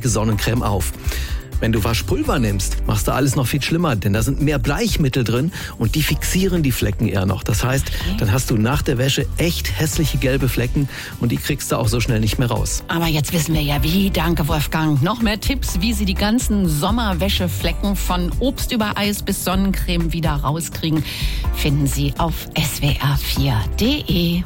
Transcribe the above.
hochwertige Sonnencreme auf. Wenn du Waschpulver nimmst, machst du alles noch viel schlimmer, denn da sind mehr Bleichmittel drin und die fixieren die Flecken eher noch. Das heißt, dann hast du nach der Wäsche echt hässliche gelbe Flecken und die kriegst du auch so schnell nicht mehr raus. Aber jetzt wissen wir ja wie. Danke, Wolfgang. Noch mehr Tipps, wie Sie die ganzen Sommerwäscheflecken von Obst über Eis bis Sonnencreme wieder rauskriegen, finden Sie auf swr4.de.